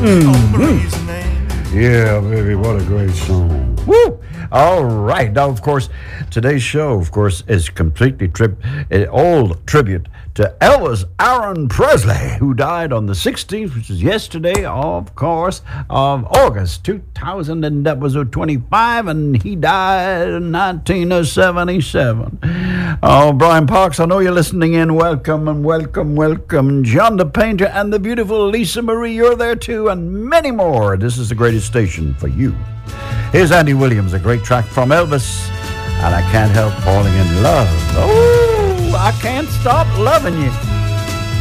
Yeah, baby, what a great song. Woo! All right. Now, of course, today's show, of course, is completely an old tribute to Elvis Aaron Presley, who died on the 16th, which is yesterday, of course, of August 2025, and he died in 1977. Oh, Brian Parks, I know you're listening in. Welcome and welcome, welcome. John the Painter and the beautiful Lisa Marie, you're there too, and many more. This is the greatest station for you. Here's Andy Williams, a great track from Elvis, and I Can't Help Falling in Love. Oh, I can't stop loving you.